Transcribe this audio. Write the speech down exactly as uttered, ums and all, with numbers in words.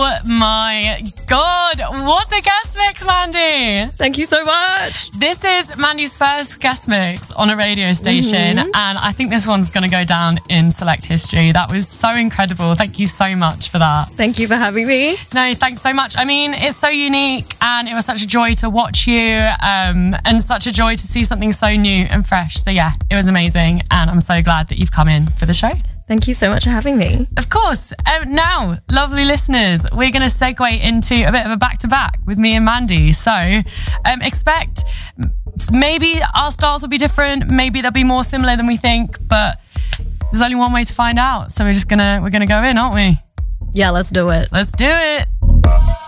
Oh my God, what a guest mix, Mandy. Thank you so much. This is Mandy's first guest mix on a radio station, Mm-hmm. and I think this one's going to go down in select history. That was so incredible. Thank you so much for that. Thank you for having me. No, thanks so much. I mean, it's so unique, and it was such a joy to watch you, um, and such a joy to see something so new and fresh. So yeah, it was amazing, and I'm so glad that you've come in for the show. Thank you so much for having me. Of course. Um, now, lovely listeners, we're going to segue into a bit of a back-to-back with me and Mandy. So um, expect maybe our styles will be different. Maybe they'll be more similar than we think. But there's only one way to find out. So we're just going to we're gonna go in, aren't we? Yeah, let's do it. Let's do it.